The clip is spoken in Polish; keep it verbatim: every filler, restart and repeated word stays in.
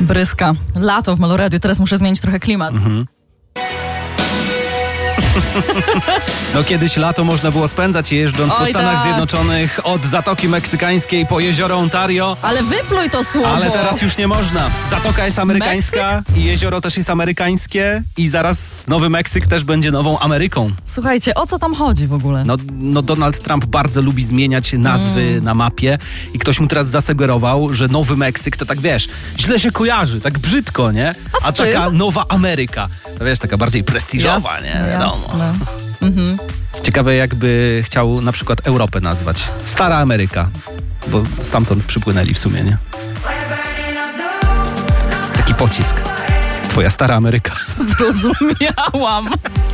Bryska. Lato w Maloradiu, teraz muszę zmienić trochę klimat. Mhm. No kiedyś lato można było spędzać jeżdżąc Oj, po Stanach tak. Zjednoczonych od Zatoki Meksykańskiej po jezioro Ontario. Ale wypluj to słowo. Ale teraz już nie można. Zatoka jest amerykańska i jezioro też jest amerykańskie i zaraz Nowy Meksyk też będzie nową Ameryką. Słuchajcie, o co tam chodzi w ogóle? No, no Donald Trump bardzo lubi zmieniać nazwy mm. na mapie i ktoś mu teraz zasugerował, że Nowy Meksyk to tak, wiesz, źle się kojarzy, tak brzydko, nie? A, A taka Nowa Ameryka, to wiesz, taka bardziej prestiżowa, jasne, nie? Wiadomo. Jasne. Mhm. Ciekawe, jakby chciał na przykład Europę nazwać. Stara Ameryka, bo stamtąd przypłynęli w sumie, nie? Taki pocisk. Twoja stara Ameryka. Zrozumiałam.